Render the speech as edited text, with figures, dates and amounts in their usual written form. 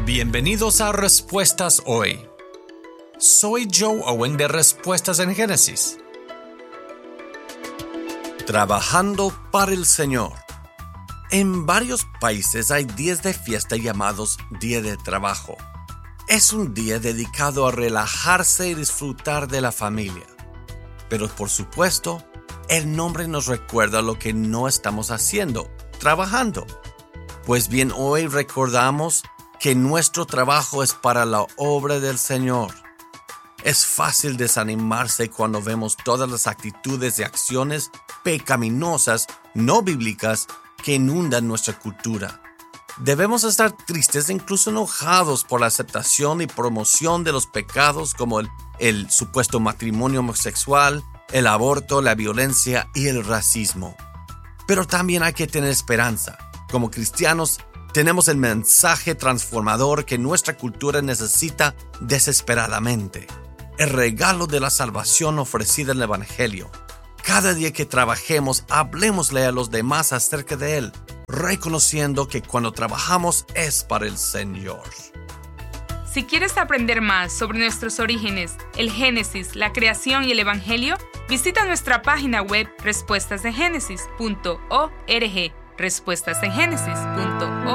Bienvenidos a Respuestas Hoy. Soy Joe Owen de Respuestas en Génesis. Trabajando para el Señor. En varios países hay días de fiesta llamados Día de Trabajo. Es un día dedicado a relajarse y disfrutar de la familia. Pero por supuesto, el nombre nos recuerda lo que no estamos haciendo, trabajando. Pues bien, hoy recordamos que nuestro trabajo es para la obra del Señor. Es fácil desanimarse cuando vemos todas las actitudes y acciones pecaminosas, no bíblicas, que inundan nuestra cultura. Debemos estar tristes e incluso enojados por la aceptación y promoción de los pecados como el supuesto matrimonio homosexual, el aborto, la violencia y el racismo. Pero también hay que tener esperanza. Como cristianos, tenemos el mensaje transformador que nuestra cultura necesita desesperadamente. El regalo de la salvación ofrecida en el Evangelio. Cada día que trabajemos, hablemosle a los demás acerca de él, reconociendo que cuando trabajamos es para el Señor. Si quieres aprender más sobre nuestros orígenes, el Génesis, la creación y el Evangelio, visita nuestra página web respuestasengenesis.org. respuestasengenesis.org.